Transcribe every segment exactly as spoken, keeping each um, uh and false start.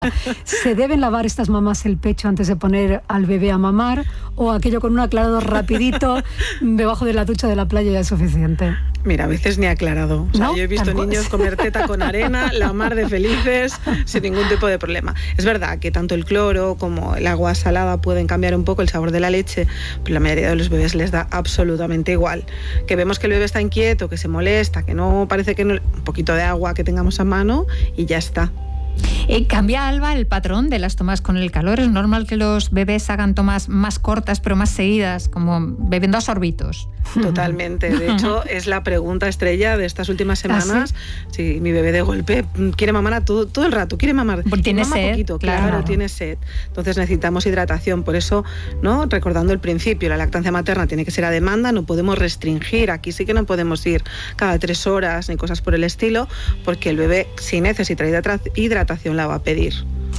¿Se deben lavar estas mamás el pecho antes de poner al bebé a mamar o aquello con un aclarado rapidito debajo de la ducha de la playa ya es suficiente? Mira, a veces ni aclarado. O sea, ¿No? yo he visto niños comer teta con arena, la mar de felices, sin ningún tipo de problema. Es verdad que tanto el cloro como el agua salada pueden cambiar un poco el sabor de la leche, pero la mayoría de los bebés les da absolutamente igual. Que vemos que el bebé está inquieto, que se molesta, que no parece que no, un poquito de agua que tengamos a mano y ya está. Eh, ¿Cambia, Alba, el patrón de las tomas con el calor? ¿Es normal que los bebés hagan tomas más cortas pero más seguidas, como bebiendo a sorbitos? Totalmente. De hecho, es la pregunta estrella de estas últimas semanas. ¿Ah, sí? Sí, mi bebé de golpe quiere mamar a todo, todo el rato, quiere mamar. Porque tiene mama sed. Poquito, claro, claro, tiene sed. Entonces necesitamos hidratación. Por eso, ¿no? Recordando el principio, la lactancia materna tiene que ser a demanda, no podemos restringir. Aquí sí que no podemos ir cada tres horas ni cosas por el estilo, porque el bebé, si necesita hidratación, la va a pedir.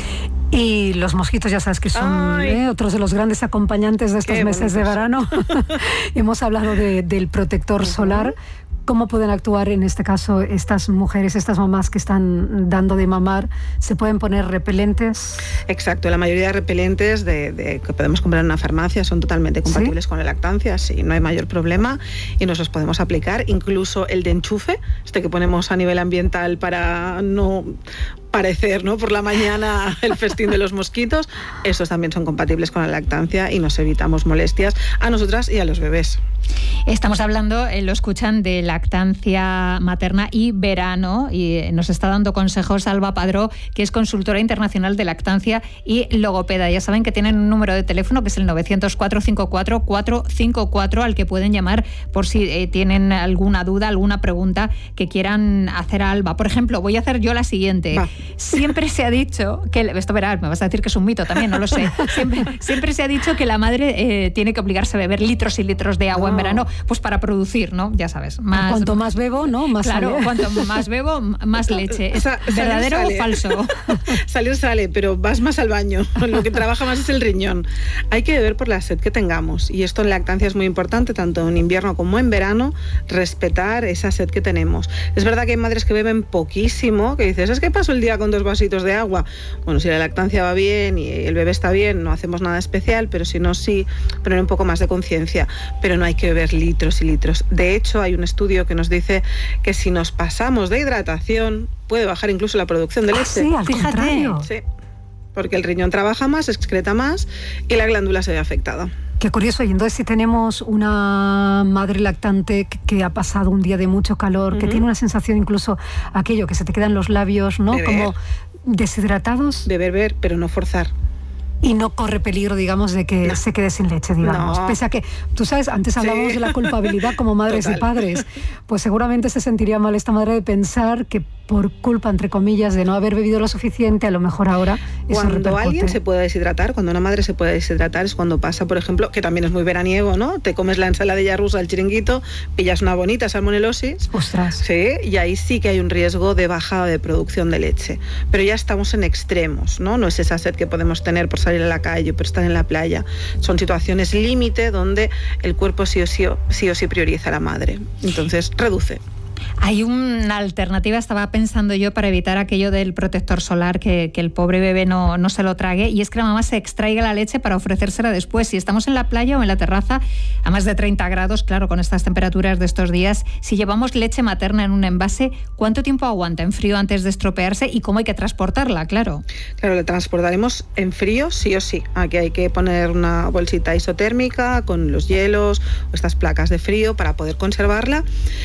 Y los mosquitos, ya sabes que son ¿eh? otros de los grandes acompañantes de estos meses de verano. Hemos hablado de, del protector uh-huh. solar. ¿Cómo pueden actuar en este caso estas mujeres, estas mamás que están dando de mamar? ¿Se pueden poner repelentes? Exacto, la mayoría de repelentes de, de, que podemos comprar en una farmacia son totalmente compatibles ¿Sí? con la lactancia, sí, no hay mayor problema y nos los podemos aplicar. Incluso el de enchufe, este que ponemos a nivel ambiental para no parecer, ¿no? Por la mañana el festín de los mosquitos, esos también son compatibles con la lactancia y nos evitamos molestias a nosotras y a los bebés. Estamos hablando, eh, lo escuchan, de lactancia materna y verano y nos está dando consejos Alba Padró, que es consultora internacional de lactancia y logopeda. Ya saben que tienen un número de teléfono que es el novecientos, cuatrocientos cincuenta y cuatro, cuatrocientos cincuenta y cuatro al que pueden llamar por si eh, tienen alguna duda, alguna pregunta que quieran hacer a Alba. Por ejemplo, voy a hacer yo la siguiente. Va. Siempre se ha dicho que, esto verás, me vas a decir que es un mito también, no lo sé. Siempre, siempre se ha dicho que la madre eh, tiene que obligarse a beber litros y litros de agua no. en verano, pues para producir, ¿no? Ya sabes. Más, cuanto más bebo, ¿no? Más claro, sale. Cuanto más bebo, más leche. ¿Es Sa- verdadero sale. o falso? Salir sale, pero vas más al baño. Lo que trabaja más es el riñón. Hay que beber por la sed que tengamos. Y esto en lactancia es muy importante, tanto en invierno como en verano, respetar esa sed que tenemos. Es verdad que hay madres que beben poquísimo, que dices, es que paso el día con dos vasitos de agua. Bueno, si la lactancia va bien y el bebé está bien, no hacemos nada especial, pero si no, sí, poner un poco más de conciencia. Pero no hay que beber litros y litros. De hecho, hay un estudio que nos dice que si nos pasamos de hidratación, puede bajar incluso la producción de leche. Ah, sí, al Fíjate. contrario. Sí, porque el riñón trabaja más, excreta más y la glándula se ve afectada. Qué curioso. Y entonces si tenemos una madre lactante que, que ha pasado un día de mucho calor, uh-huh. que tiene una sensación incluso aquello que se te quedan los labios, ¿no? Beber. Como deshidratados. Beber, beber, pero no forzar. Y no corre peligro, digamos, de que no. se quede sin leche, digamos. No. Pese a que, tú sabes, antes hablábamos sí. de la culpabilidad como madres Total. y padres. Pues seguramente se sentiría mal esta madre de pensar que por culpa, entre comillas, de no haber bebido lo suficiente, a lo mejor ahora eso Cuando repercute. alguien se puede deshidratar, cuando una madre se puede deshidratar, es cuando pasa, por ejemplo, que también es muy veraniego, ¿no? Te comes la ensaladilla rusa, el chiringuito, pillas una bonita salmonelosis. Ostras. Sí, y ahí sí que hay un riesgo de bajada de producción de leche. Pero ya estamos en extremos, ¿no? No es esa sed que podemos tener por salir a la calle, por estar en la playa. Son situaciones límite donde el cuerpo sí o sí, sí o sí prioriza a la madre. Entonces, reduce. Hay una alternativa, estaba pensando yo, para evitar aquello del protector solar, que, que el pobre bebé no, no se lo trague, y es que la mamá se extraiga la leche para ofrecérsela después. Si estamos en la playa o en la terraza a más de treinta grados, claro, con estas temperaturas de estos días, si llevamos leche materna en un envase, ¿cuánto tiempo aguanta en frío antes de estropearse y cómo hay que transportarla? Claro. Claro, la transportaremos en frío sí o sí. Aquí hay que poner una bolsita isotérmica con los hielos o estas placas de frío para poder conservarla.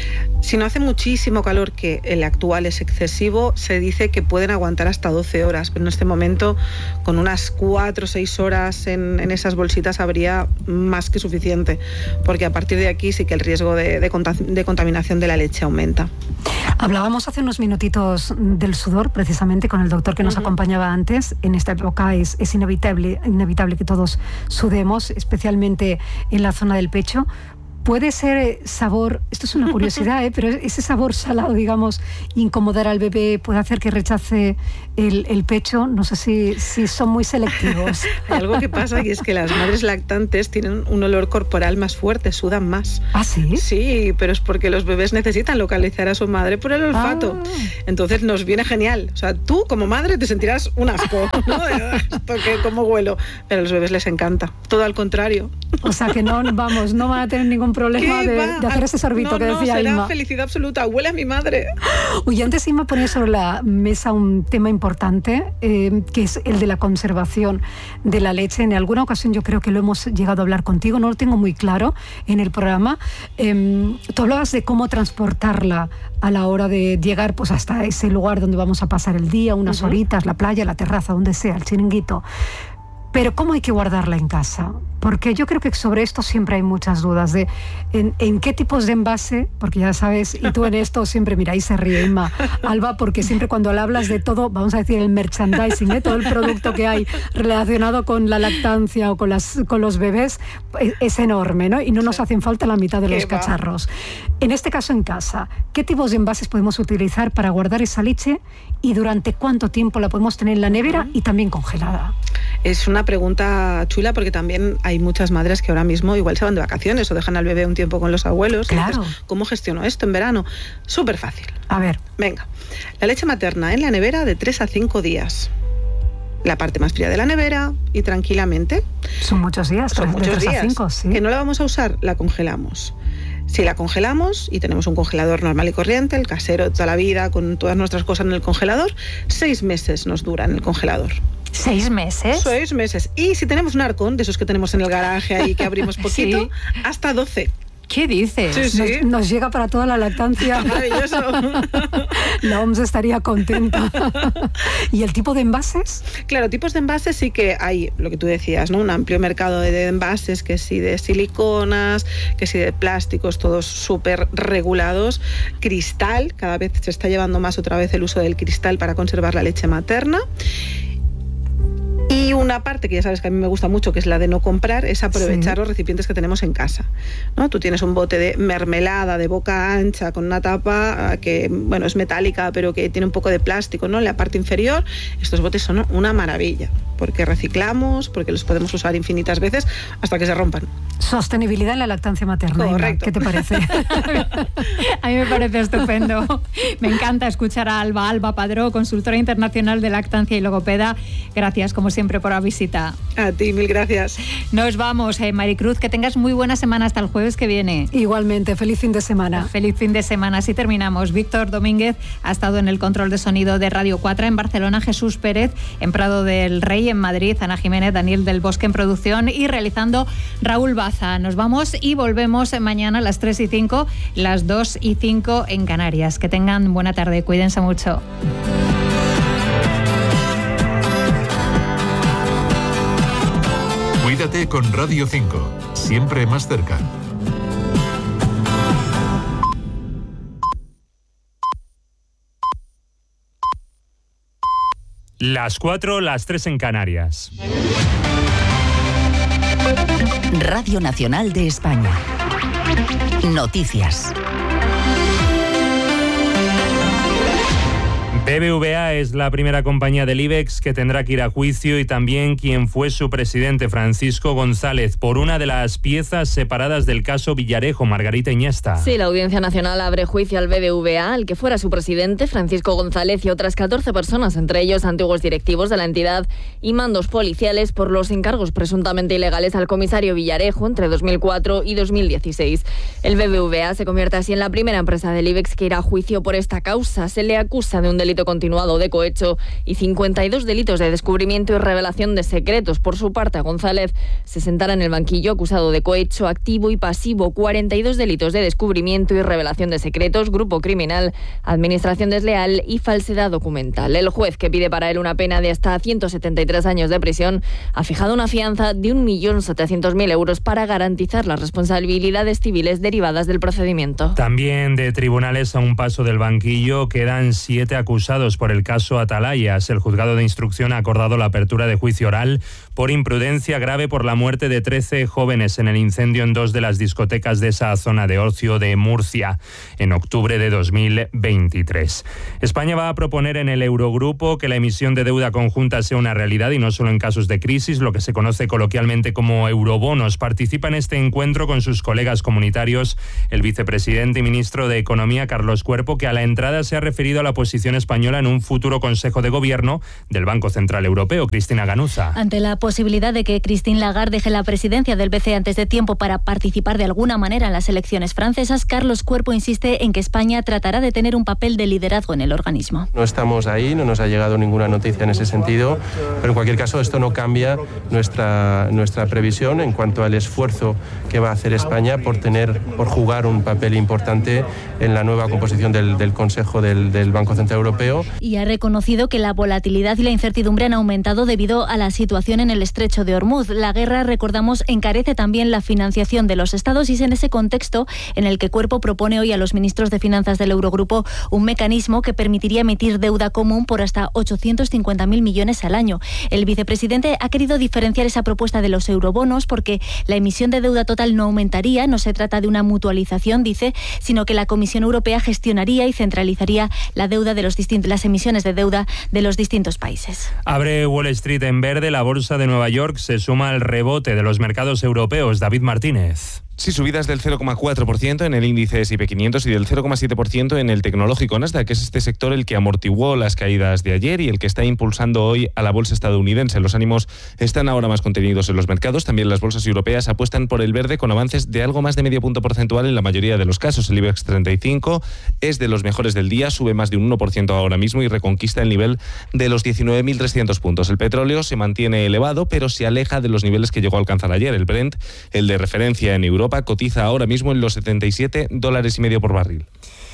Si no hace muchísimo calor, que el actual es excesivo, se dice que pueden aguantar hasta doce horas, pero en este momento con unas cuatro o seis horas en, en esas bolsitas habría más que suficiente, porque a partir de aquí sí que el riesgo de, de, de contaminación de la leche aumenta. Hablábamos hace unos minutitos del sudor, precisamente con el doctor que nos uh-huh. acompañaba antes. En esta época es, es inevitable, inevitable que todos sudemos, especialmente en la zona del pecho. puede ser sabor, esto es una curiosidad, ¿eh? Pero ese sabor salado, digamos, incomodar al bebé, puede hacer que rechace el, el pecho. No sé si, si son muy selectivos. Hay algo que pasa y es que las madres lactantes tienen un olor corporal más fuerte, sudan más. ¿Ah, sí? Sí, pero es porque los bebés necesitan localizar a su madre por el olfato. Ah. Entonces nos viene genial. O sea, tú como madre te sentirás un asco, ¿no? Esto que como huelo. Pero a los bebés les encanta. Todo al contrario. O sea que no, vamos, no van a tener ningún problema de, de hacer ese sorbito no, que no, decía será Inma. Felicidad absoluta, huele a mi madre. Oye, antes Inma ponía sobre la mesa un tema importante, eh, que es el de la conservación de la leche. En alguna ocasión yo creo que lo hemos llegado a hablar contigo, no lo tengo muy claro en el programa. Eh, tú hablabas de cómo transportarla a la hora de llegar pues hasta ese lugar donde vamos a pasar el día, unas uh-huh. horitas, la playa, la terraza, donde sea, el chiringuito. Pero ¿cómo hay que guardarla en casa? Porque yo creo que sobre esto siempre hay muchas dudas de en, en qué tipos de envase, porque ya sabes, y tú en esto siempre, mira, ahí se ríe Inma, Alba, porque siempre cuando le hablas de todo, vamos a decir el merchandising, ¿eh? Todo el producto que hay relacionado con la lactancia o con, las, con los bebés, es, es enorme, ¿no? Y no nos hacen falta la mitad de los cacharros. En este caso en casa, ¿qué tipos de envases podemos utilizar para guardar esa leche y durante cuánto tiempo la podemos tener en la nevera y también congelada? Es una pregunta chula porque también hay muchas madres que ahora mismo igual se van de vacaciones o dejan al bebé un tiempo con los abuelos. Claro. Entonces, ¿cómo gestiono esto en verano? Súper fácil. A ver. Venga. La leche materna en la nevera de tres a cinco días. La parte más fría de la nevera y tranquilamente. Son muchos días. Son de muchos tres días. A cinco, sí. Que no la vamos a usar, la congelamos. Si la congelamos y tenemos un congelador normal y corriente, el casero de toda la vida, con todas nuestras cosas en el congelador, seis meses nos dura en el congelador. ¿Seis meses? Seis meses. Y si tenemos un arcón, de esos que tenemos en el garaje ahí que abrimos poquito, sí. hasta doce. ¿Qué dices? Sí, sí. Nos, nos llega para toda la lactancia. Maravilloso. La O M S estaría contenta. ¿Y el tipo de envases? Claro, tipos de envases sí que hay, lo que tú decías, ¿no? Un amplio mercado de envases, que sí de siliconas, que sí de plásticos, todos súper regulados. Cristal, cada vez se está llevando más otra vez el uso del cristal para conservar la leche materna. Y una parte que ya sabes que a mí me gusta mucho, que es la de no comprar, es aprovechar sí. los recipientes que tenemos en casa, ¿no? Tú tienes un bote de mermelada de boca ancha con una tapa que, bueno, es metálica, pero que tiene un poco de plástico, ¿no? En la parte inferior, estos botes son una maravilla, porque reciclamos, porque los podemos usar infinitas veces hasta que se rompan. Sostenibilidad en la lactancia materna. Correcto. ¿Qué te parece? A mí me parece estupendo. Me encanta escuchar a Alba, Alba Padró, consultora internacional de lactancia y logopeda. Gracias, como siempre, por la visita. A ti, mil gracias. Nos vamos, eh, Maricruz, que tengas muy buena semana hasta el jueves que viene. Igualmente, feliz fin de semana. Feliz fin de semana, así terminamos. Víctor Domínguez ha estado en el control de sonido de Radio cuatro, en Barcelona Jesús Pérez, en Prado del Rey, en Madrid Ana Jiménez, Daniel del Bosque en producción y realizando Raúl Baza. Nos vamos y volvemos mañana a las tres y cinco, las dos y cinco en Canarias. Que tengan buena tarde, cuídense mucho. Cuídate con Radio cinco, siempre más cerca. Las cuatro, las tres en Canarias. Radio Nacional de España. Noticias. B B V A es la primera compañía del IBEX que tendrá que ir a juicio y también quien fue su presidente, Francisco González, por una de las piezas separadas del caso Villarejo, Margarita Iniesta. Sí, la Audiencia Nacional abre juicio al B B V A, al que fuera su presidente, Francisco González, y otras catorce personas, entre ellos antiguos directivos de la entidad y mandos policiales, por los encargos presuntamente ilegales al comisario Villarejo entre dos mil cuatro y dos mil dieciséis. El B B V A se convierte así en la primera empresa del IBEX que irá a juicio por esta causa. Se le acusa de un delito continuado de cohecho y cincuenta y dos delitos de descubrimiento y revelación de secretos. Por su parte, González se sentará en el banquillo acusado de cohecho activo y pasivo, cuarenta y dos delitos de descubrimiento y revelación de secretos, grupo criminal, administración desleal y falsedad documental. El juez, que pide para él una pena de hasta ciento setenta y tres años de prisión, ha fijado una fianza de un millón setecientos mil euros para garantizar las responsabilidades civiles derivadas del procedimiento. También de tribunales a un paso del banquillo quedan siete acusados por el caso Atalayas. El juzgado de instrucción ha acordado la apertura de juicio oral por imprudencia grave por la muerte de trece jóvenes en el incendio en dos de las discotecas de esa zona de ocio de Murcia en octubre de dos mil veintitrés. España va a proponer en el Eurogrupo que la emisión de deuda conjunta sea una realidad y no solo en casos de crisis, lo que se conoce coloquialmente como eurobonos. Participa en este encuentro con sus colegas comunitarios el vicepresidente y ministro de Economía, Carlos Cuerpo, que a la entrada se ha referido a la posición española en un futuro Consejo de Gobierno del Banco Central Europeo. Cristina Ganuza. Ante la posibilidad de que Christine Lagarde deje la presidencia del B C E antes de tiempo para participar de alguna manera en las elecciones francesas, Carlos Cuerpo insiste en que España tratará de tener un papel de liderazgo en el organismo. No estamos ahí, no nos ha llegado ninguna noticia en ese sentido, pero en cualquier caso esto no cambia nuestra, nuestra previsión en cuanto al esfuerzo que va a hacer España por tener, por jugar un papel importante en la nueva composición del, del Consejo del, del Banco Central Europeo. Y ha reconocido que la volatilidad y la incertidumbre han aumentado debido a la situación en el estrecho de Hormuz. La guerra, recordamos, encarece también la financiación de los estados y es en ese contexto en el que Cuerpo propone hoy a los ministros de Finanzas del Eurogrupo un mecanismo que permitiría emitir deuda común por hasta ochocientos cincuenta mil millones al año. El vicepresidente ha querido diferenciar esa propuesta de los eurobonos porque la emisión de deuda total no aumentaría, no se trata de una mutualización, dice, sino que la Comisión Europea gestionaría y centralizaría la deuda de los distintos, las emisiones de deuda de los distintos países. Abre Wall Street en verde, la bolsa de Nueva York se suma al rebote de los mercados europeos. David Martínez. Sí, subidas del cero coma cuatro por ciento en el índice ese y pe quinientos y del cero coma siete por ciento en el tecnológico Nasdaq, que es este sector el que amortiguó las caídas de ayer y el que está impulsando hoy a la bolsa estadounidense. Los ánimos están ahora más contenidos en los mercados. También las bolsas europeas apuestan por el verde con avances de algo más de medio punto porcentual en la mayoría de los casos. El IBEX treinta y cinco es de los mejores del día, sube más de un uno por ciento ahora mismo y reconquista el nivel de los diecinueve mil trescientos puntos. El petróleo se mantiene elevado, pero se aleja de los niveles que llegó a alcanzar ayer. El Brent, el de referencia en Europa, cotiza ahora mismo en los setenta y siete dólares y medio por barril.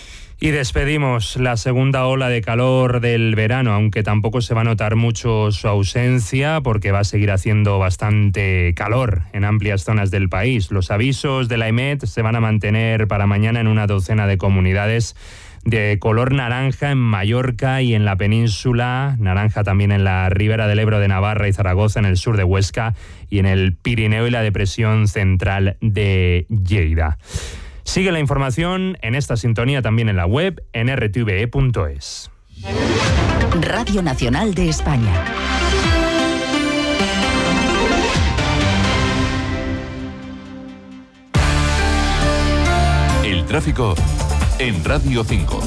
Y despedimos la segunda ola de calor del verano, aunque tampoco se va a notar mucho su ausencia porque va a seguir haciendo bastante calor en amplias zonas del país. Los avisos de la EMET se van a mantener para mañana en una docena de comunidades de color naranja en Mallorca y en la península, naranja también en la ribera del Ebro de Navarra y Zaragoza, en el sur de Huesca y en el Pirineo y la depresión central de Lleida. Sigue la información en esta sintonía también en la web en erre te ve e punto es. Radio Nacional de España. El tráfico en Radio cinco.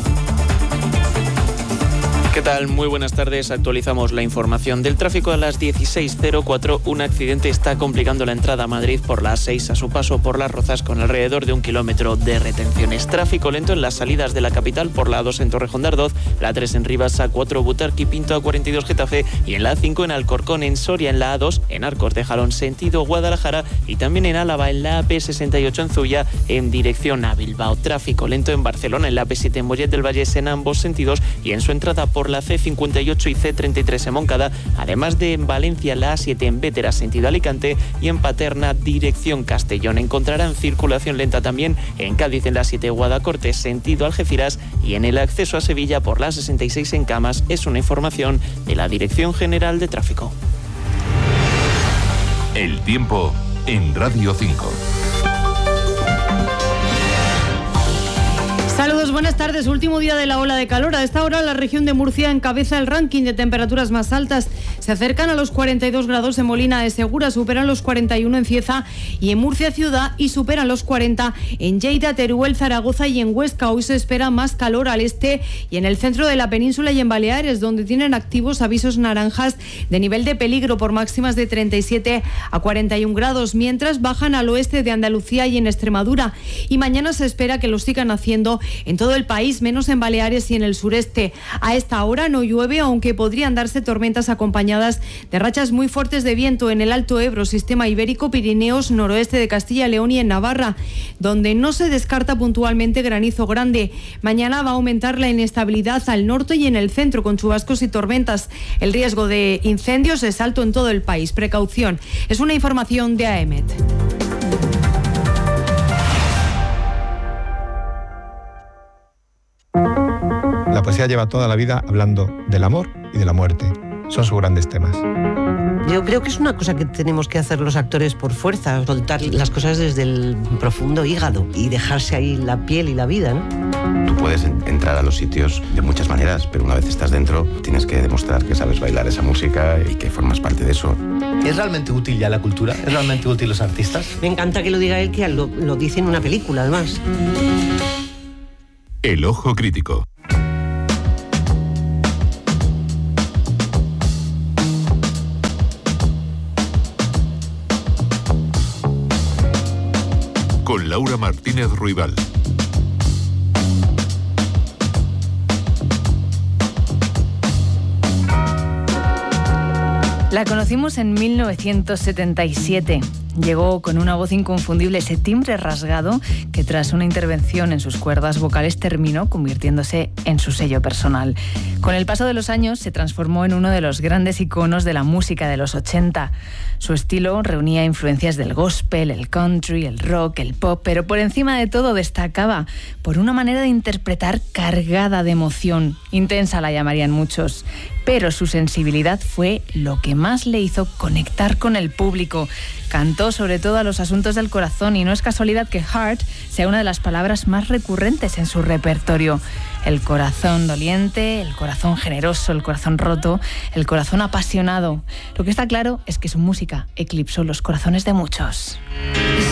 ¿Qué tal? Muy buenas tardes. Actualizamos la información del tráfico a las dieciséis cero cuatro. Un accidente está complicando la entrada a Madrid por la A seis a su paso por Las Rozas con alrededor de un kilómetro de retenciones. Tráfico lento en las salidas de la capital por la A dos en Torrejón de Ardoz, la A tres en Rivas, A cuatro Butarque, Pinto, A cuarenta y dos Getafe y en la A cinco en Alcorcón, en Soria, en la A dos en Arcos de Jalón sentido Guadalajara y también en Álava en la A P sesenta y ocho en Zuya en dirección a Bilbao. Tráfico lento en Barcelona en la A P siete en Mollet del Valle en ambos sentidos y en su entrada por la C cincuenta y ocho y C treinta y tres en Moncada, además de en Valencia la A siete en Bétera sentido Alicante y en Paterna dirección Castellón. Encontrarán circulación lenta también en Cádiz en la A siete Guadacorte sentido Algeciras y en el acceso a Sevilla por la A sesenta y seis en Camas. Es una información de la Dirección General de Tráfico. El tiempo en Radio cinco. Saludos, buenas tardes. Último día de la ola de calor. A esta hora la región de Murcia encabeza el ranking de temperaturas más altas. Se acercan a los cuarenta y dos grados en Molina de Segura, superan los cuarenta y uno en Cieza y en Murcia ciudad y superan los cuarenta en Lleida, Teruel, Zaragoza y en Huesca. Hoy se espera más calor al este y en el centro de la península y en Baleares, donde tienen activos avisos naranjas de nivel de peligro por máximas de treinta y siete a cuarenta y uno grados, mientras bajan al oeste de Andalucía y en Extremadura. Y mañana se espera que lo sigan haciendo en todo el país, menos en Baleares y en el sureste. A esta hora no llueve, aunque podrían darse tormentas acompañadas de rachas muy fuertes de viento en el Alto Ebro, Sistema Ibérico, Pirineos, noroeste de Castilla y León y en Navarra, donde no se descarta puntualmente granizo grande. Mañana va a aumentar la inestabilidad al norte y en el centro, con chubascos y tormentas. El riesgo de incendios es alto en todo el país. Precaución. Es una información de A E M E T. La poesía lleva toda la vida hablando del amor y de la muerte. son sus grandes temas. Yo creo que es una cosa que tenemos que hacer los actores por fuerza, soltar las cosas desde el profundo hígado y dejarse ahí la piel y la vida, ¿no? Tú puedes entrar a los sitios de muchas maneras, pero una vez estás dentro tienes que demostrar que sabes bailar esa música y que formas parte de eso. ¿Es realmente útil ya la cultura? ¿Es realmente útil los artistas? Me encanta que lo diga él, que lo, lo dice en una película, además. El ojo crítico. Con Laura Martínez Ruibal. La conocimos en mil novecientos setenta y siete. Llegó con una voz inconfundible, ese timbre rasgado que tras una intervención en sus cuerdas vocales terminó convirtiéndose en su sello personal. Con el paso de los años se transformó en uno de los grandes iconos de la música de los ochenta. Su estilo reunía influencias del gospel, el country, el rock, el pop, pero por encima de todo destacaba por una manera de interpretar cargada de emoción. Intensa la llamarían muchos. Pero su sensibilidad fue lo que más le hizo conectar con el público. Cantó sobre todo a los asuntos del corazón y no es casualidad que heart sea una de las palabras más recurrentes en su repertorio. El corazón doliente, el corazón generoso, el corazón roto, el corazón apasionado. Lo que está claro es que su música eclipsó los corazones de muchos.